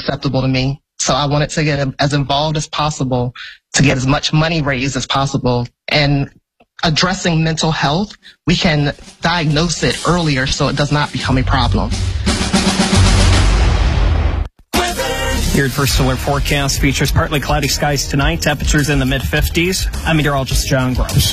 acceptable to me. So I wanted to get as involved as possible to get as much money raised as possible. And addressing mental health, we can diagnose it earlier so it does not become a problem. Your First Alert forecast features partly cloudy skies tonight, temperatures in the mid-50s. I'm meteorologist John Gross.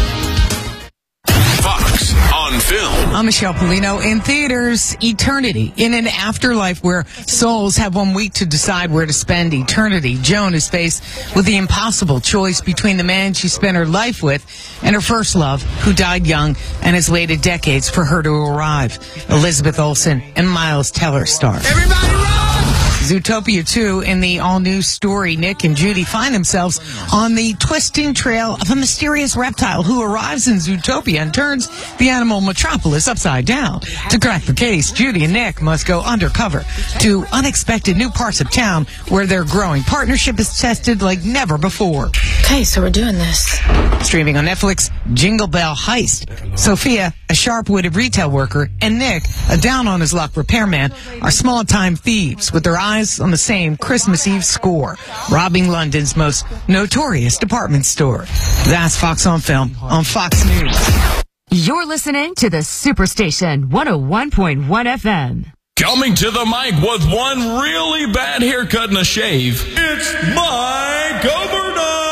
Fox on Film. I'm Michelle Polino. In theaters, Eternity. In an afterlife where souls have 1 week to decide where to spend eternity, Joan is faced with the impossible choice between the man she spent her life with and her first love, who died young and has waited decades for her to arrive. Elizabeth Olsen and Miles Teller star. Everybody run! Zootopia 2, in the all-new story, Nick and Judy find themselves on the twisting trail of a mysterious reptile who arrives in Zootopia and turns the animal metropolis upside down. To crack the case, Judy and Nick must go undercover to unexpected new parts of town where their growing partnership is tested like never before. Okay, so we're doing this. Streaming on Netflix, Jingle Bell Heist. Sophia, a sharp-witted retail worker, and Nick, a down-on-his-luck repairman, are small-time thieves with their eyes on the same Christmas Eve score, robbing London's most notorious department store. That's Fox on Film on Fox News. You're listening to the Superstation 101.1 FM. Coming to the mic with one really bad haircut and a shave, it's Mike Overdone.